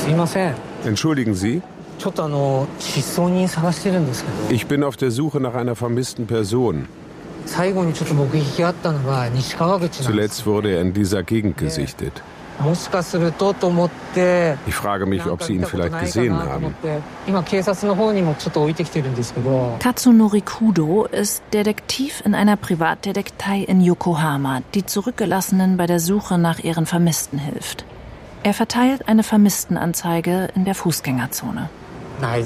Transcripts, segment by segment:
Entschuldigen Sie? Ich bin auf der Suche nach einer vermissten Person. Zuletzt wurde er in dieser Gegend gesichtet. Ich frage mich, ob Sie ihn vielleicht gesehen haben. Katsunori Kudo ist Detektiv in einer Privatdetektei in Yokohama, die Zurückgelassenen bei der Suche nach ihren Vermissten hilft. Er verteilt eine Vermisstenanzeige in der Fußgängerzone. Wenn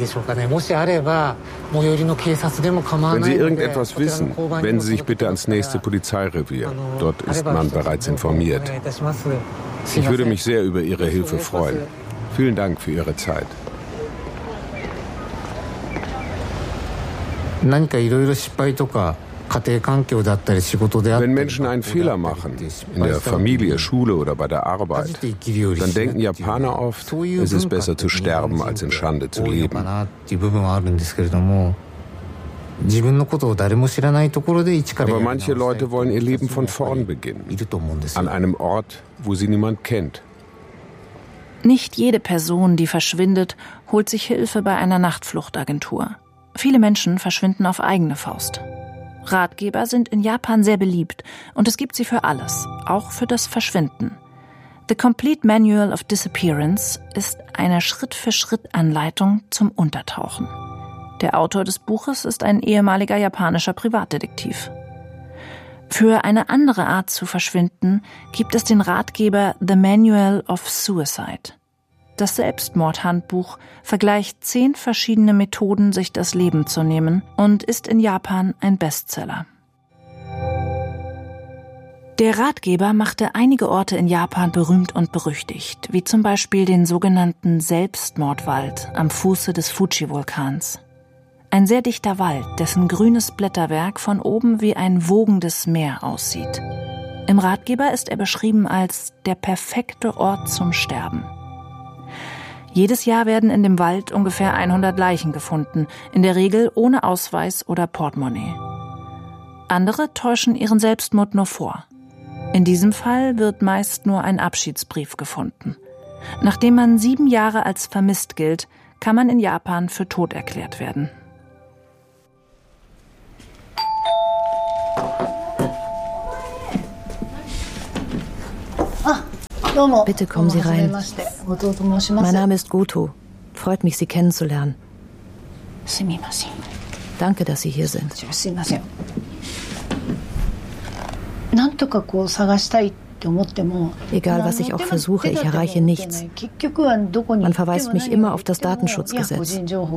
Sie irgendetwas wissen, wenden Sie sich bitte ans nächste Polizeirevier. Dort ist man bereits informiert. Ich würde mich sehr über Ihre Hilfe freuen. Vielen Dank für Ihre Zeit. Wenn Menschen einen Fehler machen, in der Familie, Schule oder bei der Arbeit, dann denken Japaner oft, es ist besser zu sterben, als in Schande zu leben. Aber manche Leute wollen ihr Leben von vorn beginnen, an einem Ort, wo sie niemand kennt. Nicht jede Person, die verschwindet, holt sich Hilfe bei einer Nachtfluchtagentur. Viele Menschen verschwinden auf eigene Faust. Ratgeber sind in Japan sehr beliebt und es gibt sie für alles, auch für das Verschwinden. The Complete Manual of Disappearance ist eine Schritt-für-Schritt-Anleitung zum Untertauchen. Der Autor des Buches ist ein ehemaliger japanischer Privatdetektiv. Für eine andere Art zu verschwinden gibt es den Ratgeber The Manual of Suicide. Das Selbstmordhandbuch vergleicht 10 verschiedene Methoden, sich das Leben zu nehmen und ist in Japan ein Bestseller. Der Ratgeber machte einige Orte in Japan berühmt und berüchtigt, wie zum Beispiel den sogenannten Selbstmordwald am Fuße des Fuji-Vulkans. Ein sehr dichter Wald, dessen grünes Blätterwerk von oben wie ein wogendes Meer aussieht. Im Ratgeber ist er beschrieben als der perfekte Ort zum Sterben. Jedes Jahr werden in dem Wald ungefähr 100 Leichen gefunden, in der Regel ohne Ausweis oder Portemonnaie. Andere täuschen ihren Selbstmord nur vor. In diesem Fall wird meist nur ein Abschiedsbrief gefunden. Nachdem man 7 Jahre als vermisst gilt, kann man in Japan für tot erklärt werden. Bitte kommen Sie rein. Mein Name ist Goto. Freut mich, Sie kennenzulernen. Danke, dass Sie hier sind. Egal, was ich auch versuche, ich erreiche nichts. Man verweist mich immer auf das Datenschutzgesetz.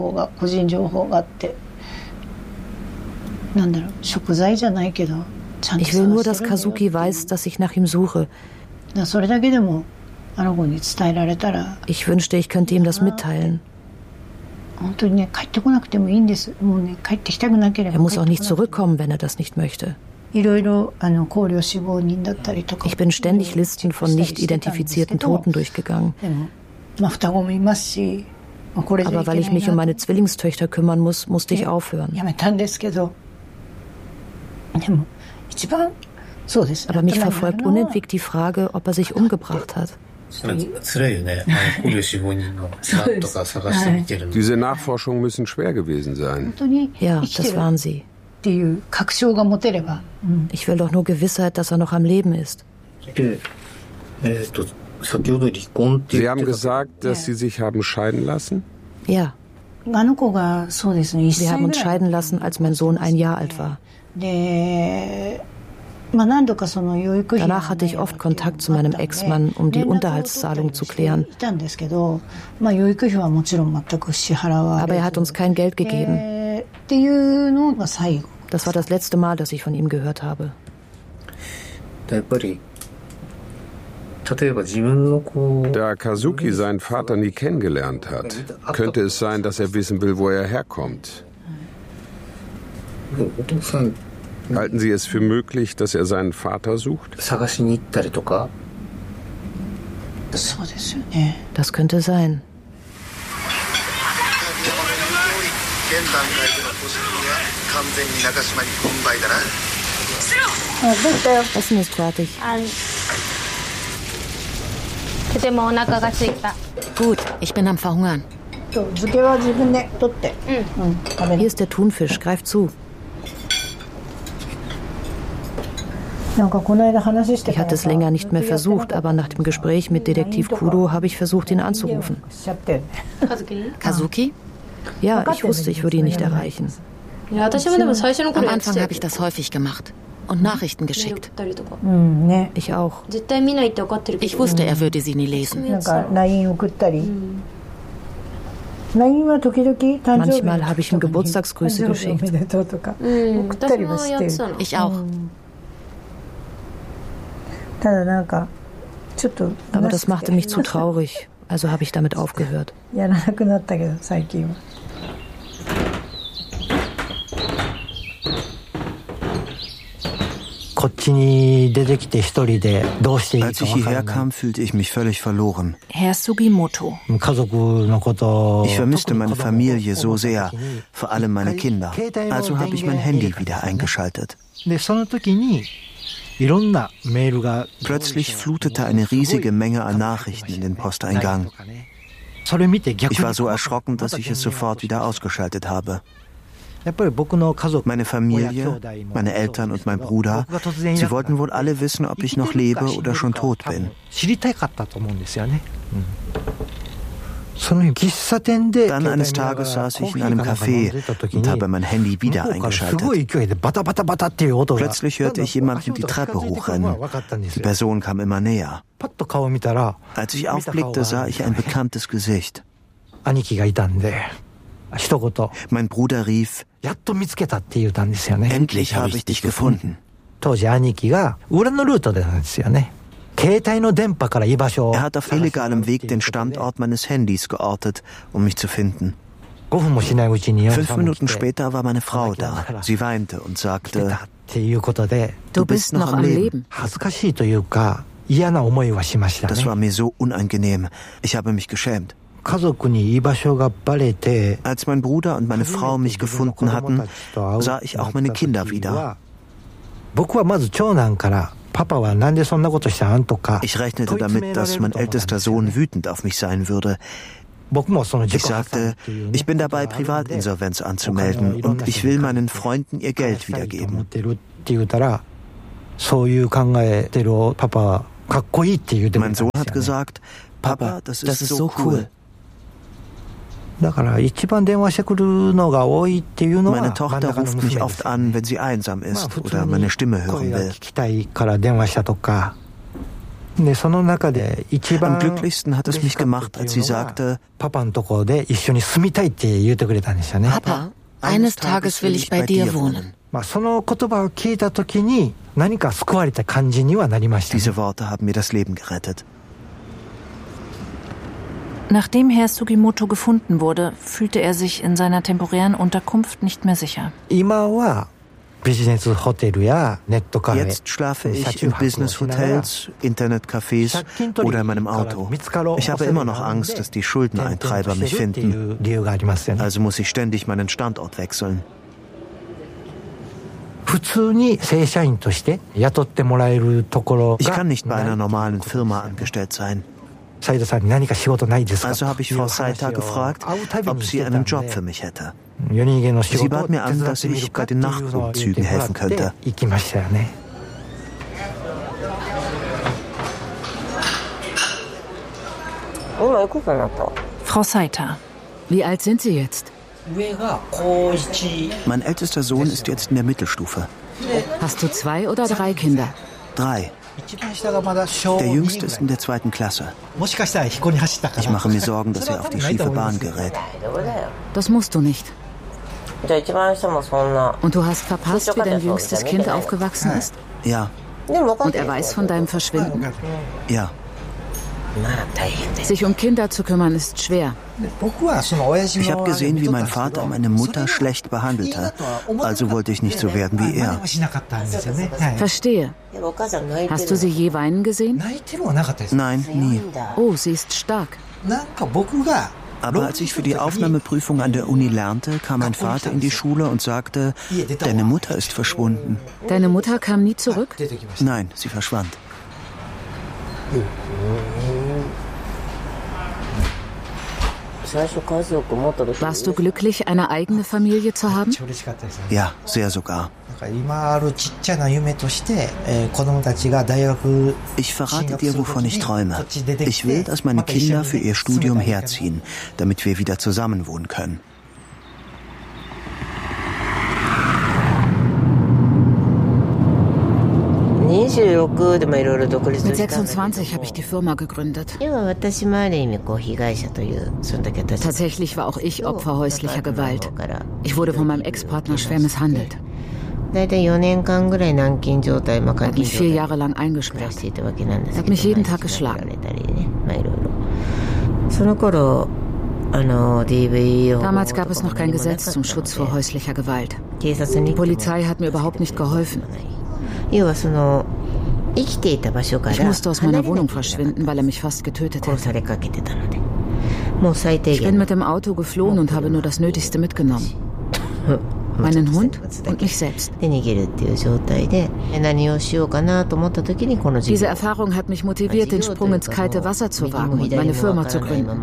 Ich will nur, dass Kazuki weiß, dass ich nach ihm suche. Ich wünschte, ich könnte ihm das mitteilen. Er muss auch nicht zurückkommen, wenn er das nicht möchte. Ich bin ständig Listen von nicht identifizierten Toten durchgegangen. Aber weil ich mich um meine Zwillingstöchter kümmern muss, musste ich aufhören. Aber mich verfolgt unentwegt die Frage, ob er sich umgebracht hat. Diese Nachforschungen müssen schwer gewesen sein. Ja, das waren sie. Ich will doch nur Gewissheit, dass er noch am Leben ist. Sie haben gesagt, dass Sie sich haben scheiden lassen? Ja. Wir haben uns scheiden lassen, als mein Sohn 1 Jahr alt war. Danach hatte ich oft Kontakt zu meinem Ex-Mann, um die Unterhaltszahlung zu klären. Aber er hat uns kein Geld gegeben. Das war das letzte Mal, dass ich von ihm gehört habe. Da Kazuki seinen Vater nie kennengelernt hat, könnte es sein, dass er wissen will, wo er herkommt. Halten Sie es für möglich, dass er seinen Vater sucht? Das könnte sein. Essen ist fertig. Gut, ich bin am Verhungern. Hier ist der Thunfisch, greif zu. Ich hatte es länger nicht mehr versucht, aber nach dem Gespräch mit Detektiv Kudo habe ich versucht, ihn anzurufen. Kazuki? Ja, ich wusste, ich würde ihn nicht erreichen. Am Anfang habe ich das häufig gemacht und Nachrichten geschickt. Ich auch. Ich wusste, er würde sie nie lesen. Manchmal habe ich ihm Geburtstagsgrüße geschickt. Ich auch. Aber das machte mich zu traurig, also habe ich damit aufgehört. Als ich hierher kam, fühlte ich mich völlig verloren. Herr Sugimoto. Ich vermisste meine Familie so sehr, vor allem meine Kinder. Also habe ich mein Handy wieder eingeschaltet. Plötzlich flutete eine riesige Menge an Nachrichten in den Posteingang. Ich war so erschrocken, dass ich es sofort wieder ausgeschaltet habe. Meine Familie, meine Eltern und mein Bruder, sie wollten wohl alle wissen, ob ich noch lebe oder schon tot bin. Dann eines Tages saß ich in einem Café und habe mein Handy wieder eingeschaltet. Plötzlich hörte ich jemanden die Treppe hochrennen. Die Person kam immer näher. Als ich aufblickte, sah ich ein bekanntes Gesicht. Mein Bruder rief: Endlich habe ich dich gefunden. Er hat auf illegalem Weg den Standort meines Handys geortet, um mich zu finden. 5 Minuten später war meine Frau da. Sie weinte und sagte: Du bist noch am Leben. Das war mir so unangenehm. Ich habe mich geschämt. Als mein Bruder und meine Frau mich gefunden hatten, sah ich auch meine Kinder wieder. Ich rechnete damit, dass mein ältester Sohn wütend auf mich sein würde. Ich sagte, ich bin dabei, Privatinsolvenz anzumelden und ich will meinen Freunden ihr Geld wiedergeben. Mein Sohn hat gesagt: Papa, das ist so cool. Meine Tochter ruft mich oft an, wenn sie einsam ist oder meine Stimme hören will. Am glücklichsten hat es mich gemacht, als sie sagte: Papa, eines Tages will ich bei dir wohnen. Diese Worte haben mir das Leben gerettet. Nachdem Herr Sugimoto gefunden wurde, fühlte er sich in seiner temporären Unterkunft nicht mehr sicher. Jetzt schlafe ich in Business-Hotels, Internetcafés oder in meinem Auto. Ich habe immer noch Angst, dass die Schuldeneintreiber mich finden. Also muss ich ständig meinen Standort wechseln. Ich kann nicht bei einer normalen Firma angestellt sein. Also habe ich Frau Saita gefragt, ob sie einen Job für mich hätte. Sie bat mir an, dass ich bei den Nachtumzügen helfen könnte. Frau Saita, wie alt sind Sie jetzt? Mein ältester Sohn ist jetzt in der Mittelstufe. Hast du 2 oder 3 Kinder? 3. Der Jüngste ist in der 2. Klasse. Ich mache mir Sorgen, dass er auf die schiefe Bahn gerät. Das musst du nicht. Und du hast verpasst, wie dein jüngstes Kind aufgewachsen ist? Ja. Und er weiß von deinem Verschwinden? Ja. Sich um Kinder zu kümmern ist schwer. Ich habe gesehen, wie mein Vater meine Mutter schlecht behandelte. Also wollte ich nicht so werden wie er. Verstehe. Hast du sie je weinen gesehen? Nein, nie. Oh, sie ist stark. Aber als ich für die Aufnahmeprüfung an der Uni lernte, kam mein Vater in die Schule und sagte: Deine Mutter ist verschwunden. Deine Mutter kam nie zurück? Nein, sie verschwand. Warst du glücklich, eine eigene Familie zu haben? Ja, sehr sogar. Ich verrate dir, wovon ich träume. Ich will, dass meine Kinder für ihr Studium herziehen, damit wir wieder zusammen wohnen können. Mit 26 habe ich die Firma gegründet. Tatsächlich war auch ich Opfer häuslicher Gewalt. Ich wurde von meinem Ex-Partner schwer misshandelt. Er hat mich 4 Jahre lang eingesperrt. Er hat mich jeden Tag geschlagen. Damals gab es noch kein Gesetz zum Schutz vor häuslicher Gewalt. Die Polizei hat mir überhaupt nicht geholfen. Ich musste aus meiner Wohnung verschwinden, weil er mich fast getötet hätte. Ich bin mit dem Auto geflohen und habe nur das Nötigste mitgenommen. Meinen Hund und mich selbst. Diese Erfahrung hat mich motiviert, den Sprung ins kalte Wasser zu wagen und meine Firma zu gründen.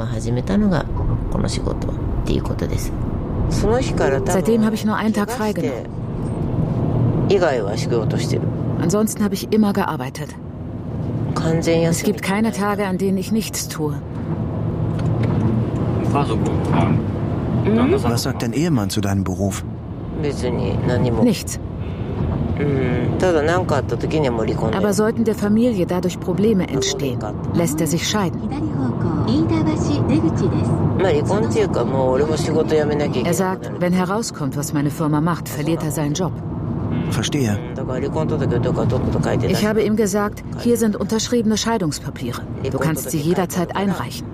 Seitdem habe ich nur einen Tag freigenommen. Ansonsten habe ich immer gearbeitet. Es gibt keine Tage, an denen ich nichts tue. Was sagt dein Ehemann zu deinem Beruf? Nichts. Aber sollten der Familie dadurch Probleme entstehen, lässt er sich scheiden. Er sagt, wenn herauskommt, was meine Firma macht, verliert er seinen Job. Verstehe. Ich habe ihm gesagt, hier sind unterschriebene Scheidungspapiere. Du kannst sie jederzeit einreichen.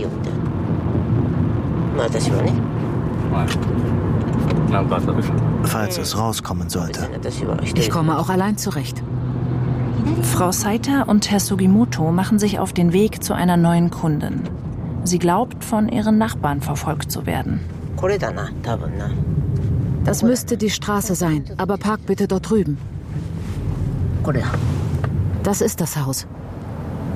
Falls es rauskommen sollte. Ich komme auch allein zurecht. Frau Saita und Herr Sugimoto machen sich auf den Weg zu einer neuen Kundin. Sie glaubt, von ihren Nachbarn verfolgt zu werden. Das müsste die Straße sein, aber park bitte dort drüben. Das ist das Haus.